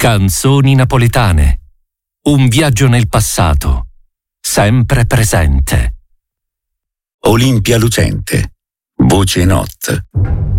Canzoni napoletane. Un viaggio nel passato, sempre presente. Olimpia lucente, voce not.